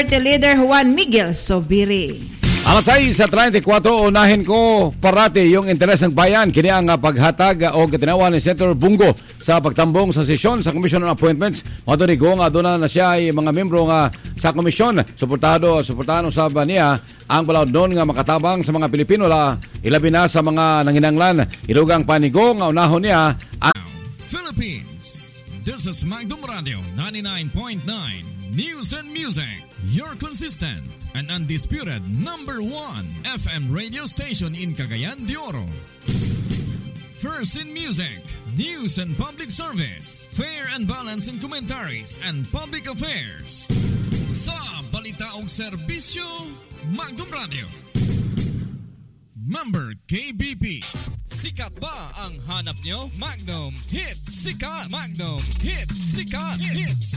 Duterte leader Juan Miguel Zubiri. Alas 6:34, unahin ko parati yung interes ng bayan. Kini ang paghatag o katinawa ni Senator Bungo sa pagtambong sa sesyon sa Commission on Appointments. Matunigo nga doon na siya ay mga membro nga sa komisyon. Suportahan sa niya ang balaod doon nga makatabang sa mga Pilipino ilabi na sa mga nanginanglan. Ilugang panigo nga unahon niya ang Philippines. This is Magdum Radio 99.9 News and Music. Your consistent and undisputed number 1 FM radio station in Cagayan de Oro. First in music, news and public service, fair and balanced in commentaries and public affairs. Sa balita o serbisyo, Magdum Radio. Member KBP. Sikat ba ang hanap nyo? Magnum Hits Sikat. Magnum Hits Sikat. Hits.